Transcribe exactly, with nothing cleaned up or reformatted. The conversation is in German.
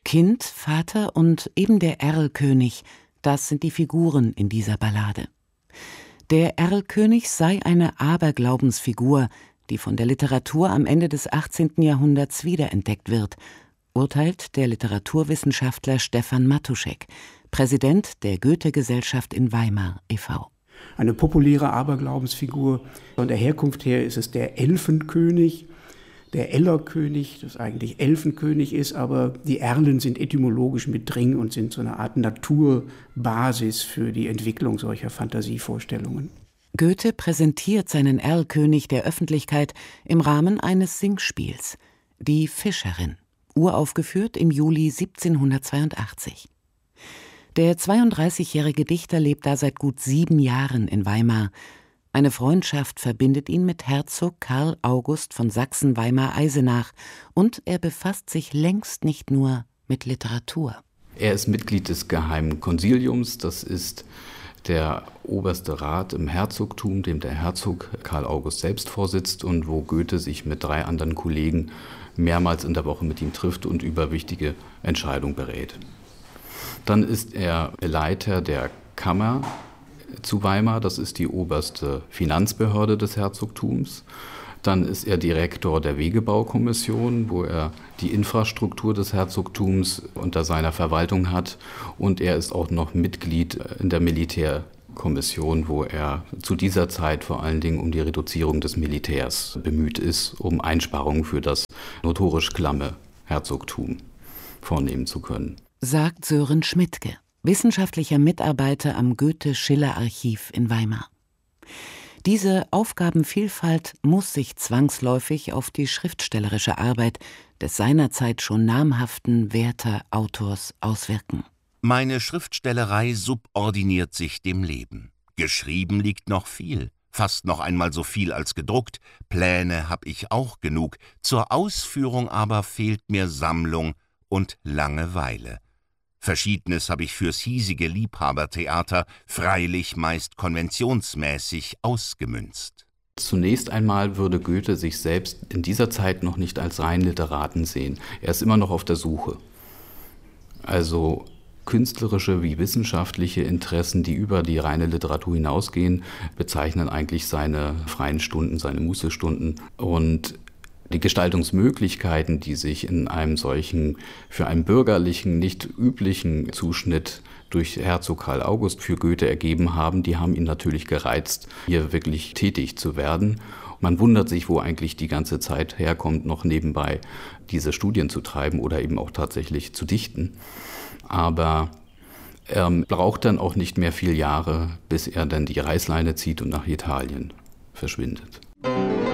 Kind, Vater und eben der Erlkönig, das sind die Figuren in dieser Ballade. Der Erlkönig sei eine Aberglaubensfigur, die von der Literatur am Ende des achtzehnten Jahrhunderts wiederentdeckt wird, urteilt der Literaturwissenschaftler Stefan Matuschek, Präsident der Goethe-Gesellschaft in Weimar e V Eine populäre Aberglaubensfigur. Von der Herkunft her ist es der Elfenkönig, der Ellerkönig, das eigentlich Elfenkönig ist, aber die Erlen sind etymologisch mit drin und sind so eine Art Naturbasis für die Entwicklung solcher Fantasievorstellungen. Goethe präsentiert seinen Erlkönig der Öffentlichkeit im Rahmen eines Singspiels, Die Fischerin, uraufgeführt im Juli siebzehnhundertzweiundachtzig. Der zweiunddreißigjährige Dichter lebt da seit gut sieben Jahren in Weimar. Eine Freundschaft verbindet ihn mit Herzog Karl August von Sachsen-Weimar-Eisenach und er befasst sich längst nicht nur mit Literatur. Er ist Mitglied des Geheimen Konsiliums, das ist der oberste Rat im Herzogtum, dem der Herzog Karl August selbst vorsitzt und wo Goethe sich mit drei anderen Kollegen mehrmals in der Woche mit ihm trifft und über wichtige Entscheidungen berät. Dann ist er Leiter der Kammer zu Weimar, das ist die oberste Finanzbehörde des Herzogtums. Dann ist er Direktor der Wegebaukommission, wo er die Infrastruktur des Herzogtums unter seiner Verwaltung hat. Und er ist auch noch Mitglied in der Militärkommission, wo er zu dieser Zeit vor allen Dingen um die Reduzierung des Militärs bemüht ist, um Einsparungen für das notorisch klamme Herzogtum vornehmen zu können. Sagt Sören Schmidtke, wissenschaftlicher Mitarbeiter am Goethe-Schiller-Archiv in Weimar. Diese Aufgabenvielfalt muss sich zwangsläufig auf die schriftstellerische Arbeit des seinerzeit schon namhaften Werther-Autors auswirken. Meine Schriftstellerei subordiniert sich dem Leben. Geschrieben liegt noch viel, fast noch einmal so viel als gedruckt. Pläne hab ich auch genug, zur Ausführung aber fehlt mir Sammlung und Langeweile. Verschiedenes habe ich fürs hiesige Liebhabertheater freilich meist konventionsmäßig ausgemünzt. Zunächst einmal würde Goethe sich selbst in dieser Zeit noch nicht als reinen Literaten sehen. Er ist immer noch auf der Suche. Also künstlerische wie wissenschaftliche Interessen, die über die reine Literatur hinausgehen, bezeichnen eigentlich seine freien Stunden, seine Mußestunden. Und die Gestaltungsmöglichkeiten, die sich in einem solchen, für einen bürgerlichen, nicht üblichen Zuschnitt durch Herzog Karl August für Goethe ergeben haben, die haben ihn natürlich gereizt, hier wirklich tätig zu werden. Man wundert sich, wo eigentlich die ganze Zeit herkommt, noch nebenbei diese Studien zu treiben oder eben auch tatsächlich zu dichten. Aber er braucht dann auch nicht mehr viele Jahre, bis er dann die Reißleine zieht und nach Italien verschwindet.